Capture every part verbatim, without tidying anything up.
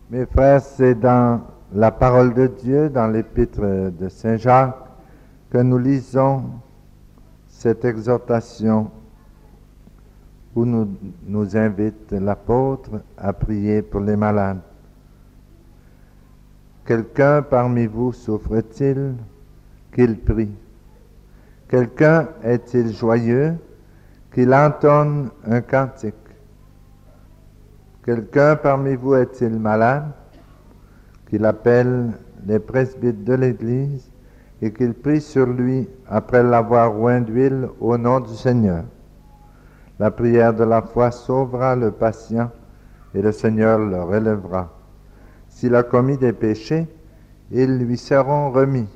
Mes frères, c'est dans la parole de Dieu, dans l'épître de Saint Jacques, que nous lisons cette exhortation où nous, nous invite l'apôtre à prier pour les malades. Quelqu'un parmi vous souffre-t-il? Qu'il prie. Quelqu'un est-il joyeux? Qu'il entonne un cantique. Quelqu'un parmi vous est-il malade? Qu'il appelle les presbytes de l'Église et qu'il prie sur lui après l'avoir oint d'huile au nom du Seigneur. La prière de la foi sauvera le patient et le Seigneur le relèvera. S'il a commis des péchés, ils lui seront remis.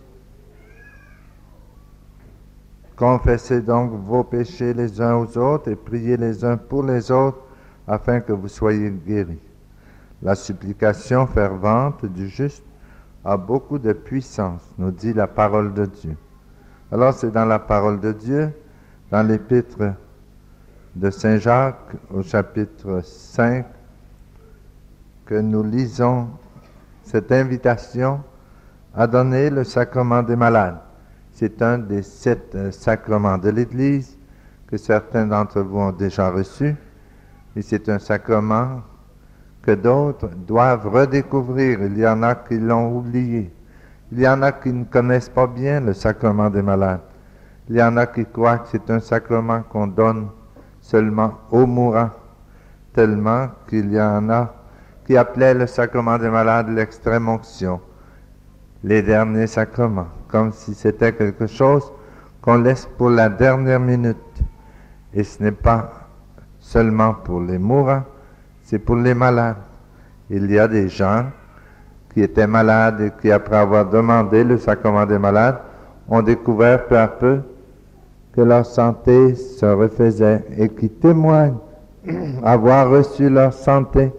Confessez donc vos péchés les uns aux autres et priez les uns pour les autres afin que vous soyez guéris. La supplication fervente du juste a beaucoup de puissance, nous dit la parole de Dieu. Alors c'est dans la parole de Dieu, dans l'épître de Saint Jacques au chapitre cinq, que nous lisons cette invitation à donner le sacrement des malades. C'est un des sept euh, sacrements de l'Église que certains d'entre vous ont déjà reçu, et c'est un sacrement que d'autres doivent redécouvrir. Il y en a qui l'ont oublié. Il y en a qui ne connaissent pas bien le sacrement des malades. Il y en a qui croient que c'est un sacrement qu'on donne seulement aux mourants, tellement qu'il y en a qui appelaient le sacrement des malades l'extrême onction, les derniers sacrements, comme si c'était quelque chose qu'on laisse pour la dernière minute. Et ce n'est pas seulement pour les mourants, c'est pour les malades. Il y a des gens qui étaient malades et qui, après avoir demandé le sacrement des malades, ont découvert peu à peu que leur santé se refaisait et qui témoignent avoir reçu leur santé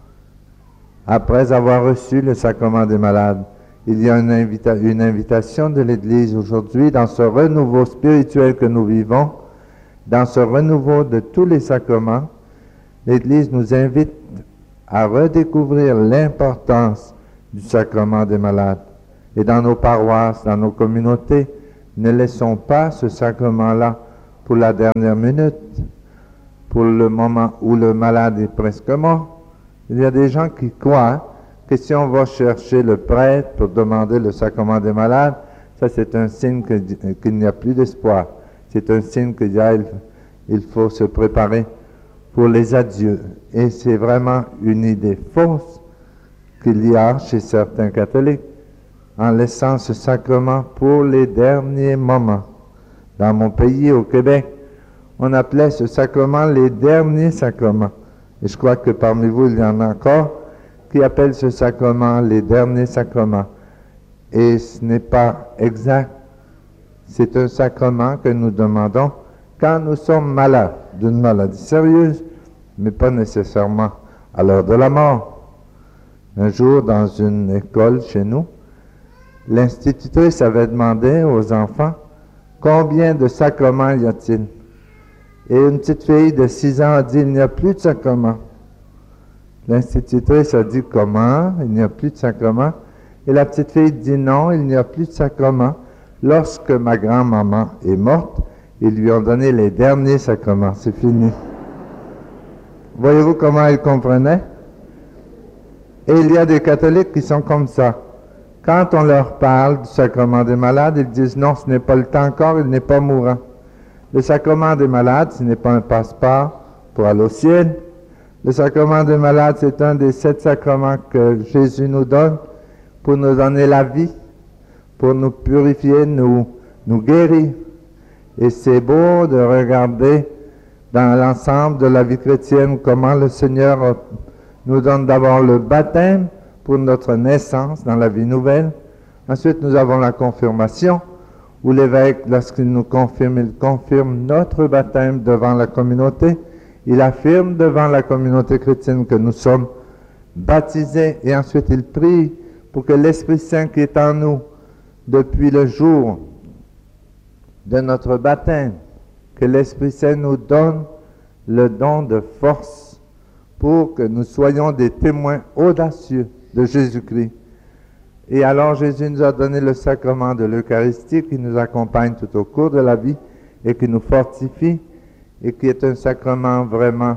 après avoir reçu le sacrement des malades. Il y a une, invita- une invitation de l'Église aujourd'hui dans ce renouveau spirituel que nous vivons, dans ce renouveau de tous les sacrements. L'Église nous invite à redécouvrir l'importance du sacrement des malades. Et dans nos paroisses, dans nos communautés, ne laissons pas ce sacrement-là pour la dernière minute, pour le moment où le malade est presque mort. Il y a des gens qui croient que si on va chercher le prêtre pour demander le sacrement des malades, ça c'est un signe que, qu'il n'y a plus d'espoir. C'est un signe qu'il y a, il faut se préparer pour les adieux. Et c'est vraiment une idée fausse qu'il y a chez certains catholiques en laissant ce sacrement pour les derniers moments. Dans mon pays, au Québec, on appelait ce sacrement les derniers sacrements. Et je crois que parmi vous, il y en a encore qui appellent ce sacrement les derniers sacrements. Et ce n'est pas exact. C'est un sacrement que nous demandons quand nous sommes malades d'une maladie sérieuse, mais pas nécessairement à l'heure de la mort. Un jour, dans une école chez nous, l'institutrice avait demandé aux enfants combien de sacrements y a-t-il. Et une petite fille de six ans a dit, il n'y a plus de sacrement. L'institutrice a dit, comment? Il n'y a plus de sacrement. Et la petite fille dit, non, il n'y a plus de sacrement. Lorsque ma grand-maman est morte, ils lui ont donné les derniers sacrements. C'est fini. Voyez-vous comment elle comprenait? Et il y a des catholiques qui sont comme ça. Quand on leur parle du sacrement des malades, ils disent, non, ce n'est pas le temps encore, il n'est pas mourant. Le sacrement des malades, ce n'est pas un passeport pour aller au ciel. Le sacrement des malades, c'est un des sept sacrements que Jésus nous donne pour nous donner la vie, pour nous purifier, nous, nous guérir. Et c'est beau de regarder dans l'ensemble de la vie chrétienne comment le Seigneur nous donne d'abord le baptême pour notre naissance dans la vie nouvelle. Ensuite, nous avons la confirmation, où l'évêque, lorsqu'il nous confirme, il confirme notre baptême devant la communauté. Il affirme devant la communauté chrétienne que nous sommes baptisés. Et ensuite, il prie pour que l'Esprit Saint qui est en nous depuis le jour de notre baptême, que l'Esprit Saint nous donne le don de force pour que nous soyons des témoins audacieux de Jésus-Christ. Et alors Jésus nous a donné le sacrement de l'Eucharistie qui nous accompagne tout au cours de la vie et qui nous fortifie et qui est un sacrement vraiment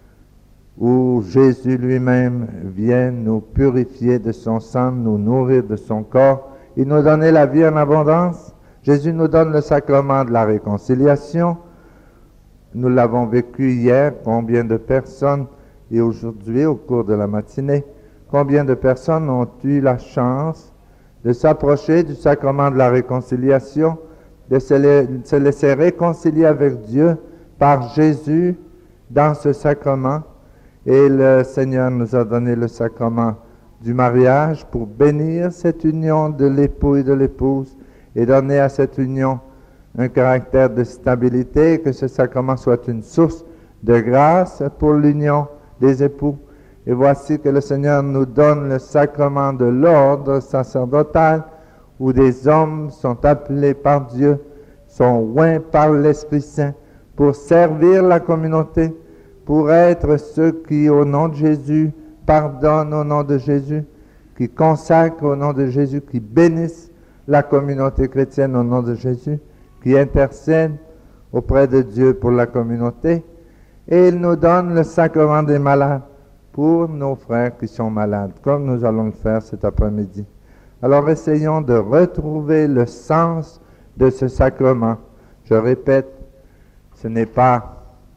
où Jésus lui-même vient nous purifier de son sang, nous nourrir de son corps et nous donner la vie en abondance. Jésus nous donne le sacrement de la réconciliation. Nous l'avons vécu hier, combien de personnes, et aujourd'hui au cours de la matinée, combien de personnes ont eu la chance de s'approcher du sacrement de la réconciliation, de se, la- se laisser réconcilier avec Dieu par Jésus dans ce sacrement. Et le Seigneur nous a donné le sacrement du mariage pour bénir cette union de l'époux et de l'épouse et donner à cette union un caractère de stabilité, que ce sacrement soit une source de grâce pour l'union des époux. Et voici que le Seigneur nous donne le sacrement de l'ordre sacerdotal, où des hommes sont appelés par Dieu, sont oints par l'Esprit Saint pour servir la communauté, pour être ceux qui, au nom de Jésus, pardonnent au nom de Jésus, qui consacrent au nom de Jésus, qui bénissent la communauté chrétienne au nom de Jésus, qui intercèdent auprès de Dieu pour la communauté. Et il nous donne le sacrement des malades pour nos frères qui sont malades, comme nous allons le faire cet après-midi. Alors essayons de retrouver le sens de ce sacrement. Je répète, ce n'est pas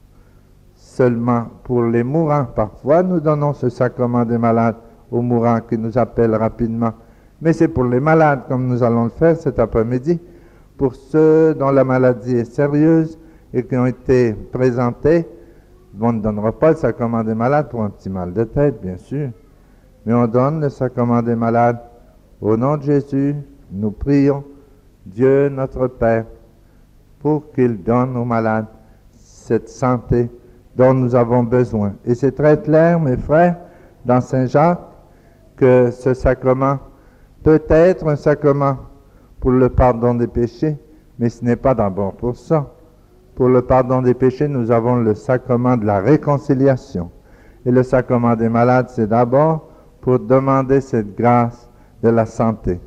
seulement pour les mourants. Parfois, nous donnons ce sacrement des malades aux mourants qui nous appellent rapidement. Mais c'est pour les malades, comme nous allons le faire cet après-midi, pour ceux dont la maladie est sérieuse et qui ont été présentés. On ne donnera pas le sacrement des malades pour un petit mal de tête, bien sûr, mais on donne le sacrement des malades. Au nom de Jésus, nous prions Dieu notre Père pour qu'il donne aux malades cette santé dont nous avons besoin. Et c'est très clair, mes frères, dans Saint Jacques, que ce sacrement peut être un sacrement pour le pardon des péchés, mais ce n'est pas d'abord pour ça. Pour le pardon des péchés, nous avons le sacrement de la réconciliation. Et le sacrement des malades, c'est d'abord pour demander cette grâce de la santé.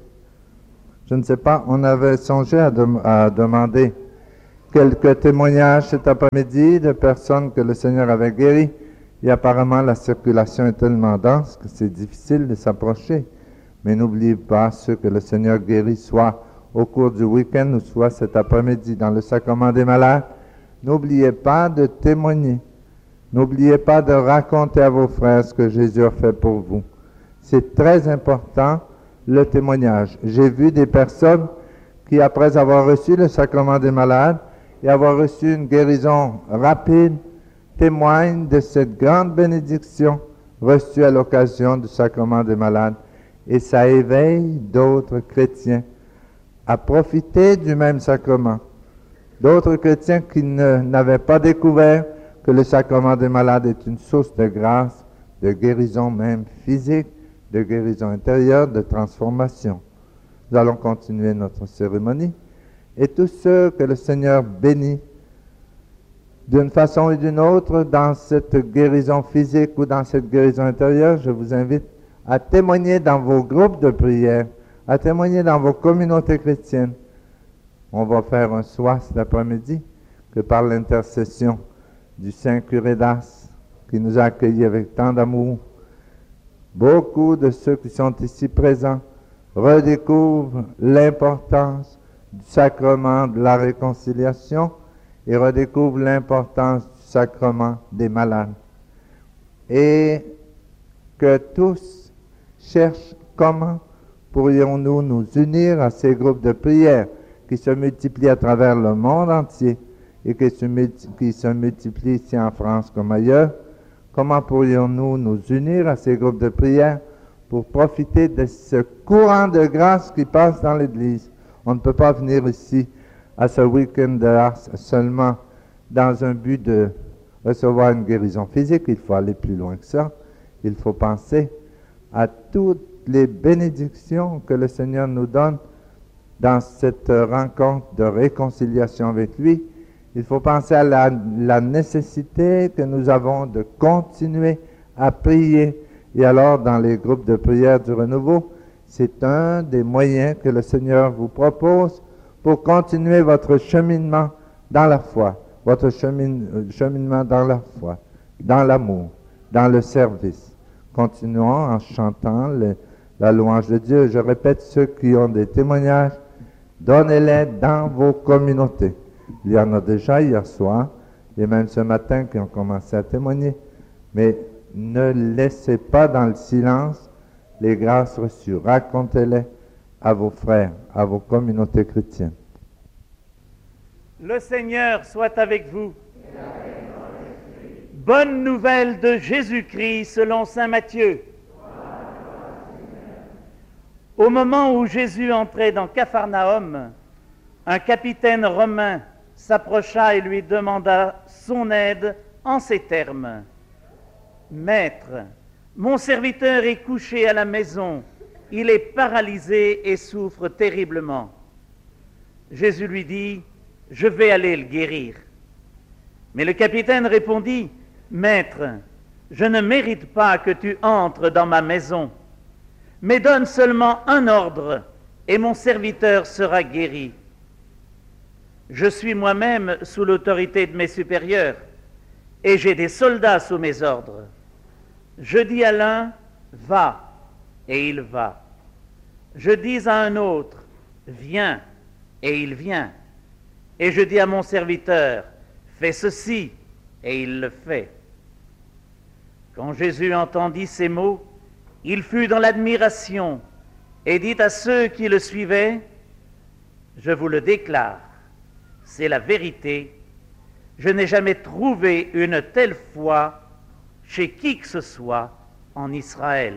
Je ne sais pas, on avait songé à, de, à demander quelques témoignages cet après-midi de personnes que le Seigneur avait guéries. Et apparemment, la circulation est tellement dense que c'est difficile de s'approcher. Mais n'oubliez pas, ceux que le Seigneur guérit, soit au cours du week-end ou soit cet après-midi dans le sacrement des malades, n'oubliez pas de témoigner. N'oubliez pas de raconter à vos frères ce que Jésus a fait pour vous. C'est très important, le témoignage. J'ai vu des personnes qui, après avoir reçu le sacrement des malades et avoir reçu une guérison rapide, témoignent de cette grande bénédiction reçue à l'occasion du sacrement des malades. Et ça éveille d'autres chrétiens à profiter du même sacrement. D'autres chrétiens qui ne, n'avaient pas découvert que le sacrement des malades est une source de grâce, de guérison même physique, de guérison intérieure, de transformation. Nous allons continuer notre cérémonie. Et tous ceux que le Seigneur bénit d'une façon ou d'une autre dans cette guérison physique ou dans cette guérison intérieure, je vous invite à témoigner dans vos groupes de prière, à témoigner dans vos communautés chrétiennes. On va faire un soir cet après-midi que par l'intercession du Saint Curé d'Ars, qui nous a accueillis avec tant d'amour, beaucoup de ceux qui sont ici présents redécouvrent l'importance du sacrement de la réconciliation et redécouvrent l'importance du sacrement des malades. Et que tous cherchent comment pourrions-nous nous unir à ces groupes de prière qui se multiplient à travers le monde entier et qui se, multi- qui se multiplient ici en France comme ailleurs. Comment pourrions-nous nous unir à ces groupes de prière pour profiter de ce courant de grâce qui passe dans l'Église? On ne peut pas venir ici à ce week-end de Ars seulement dans un but de recevoir une guérison physique. Il faut aller plus loin que ça. Il faut penser à toutes les bénédictions que le Seigneur nous donne dans cette rencontre de réconciliation avec lui. Il faut penser à la, la nécessité que nous avons de continuer à prier Et alors, dans les groupes de prière du renouveau, c'est un des moyens que le Seigneur vous propose pour continuer votre cheminement dans la foi, votre chemin, cheminement dans la foi, dans l'amour, dans le service. Continuons en chantant le, la louange de Dieu. Je répète, ceux qui ont des témoignages, donnez-les dans vos communautés. Il y en a déjà hier soir, et même ce matin qui ont commencé à témoigner. Mais ne laissez pas dans le silence les grâces reçues. Racontez-les à vos frères, à vos communautés chrétiennes. Le Seigneur soit avec vous. Bonne nouvelle de Jésus-Christ selon saint Matthieu. Au moment où Jésus entrait dans Capharnaüm, un capitaine romain s'approcha et lui demanda son aide en ces termes. « Maître, mon serviteur est couché à la maison, il est paralysé et souffre terriblement. » Jésus lui dit, « Je vais aller le guérir. » Mais le capitaine répondit, « Maître, je ne mérite pas que tu entres dans ma maison, mais donne seulement un ordre et mon serviteur sera guéri. Je suis moi-même sous l'autorité de mes supérieurs et j'ai des soldats sous mes ordres. Je dis à l'un, va, et il va. Je dis à un autre, viens, et il vient. Et je dis à mon serviteur, fais ceci, et il le fait. » Quand Jésus entendit ces mots, il fut dans l'admiration et dit à ceux qui le suivaient, « Je vous le déclare, c'est la vérité, je n'ai jamais trouvé une telle foi chez qui que ce soit en Israël. »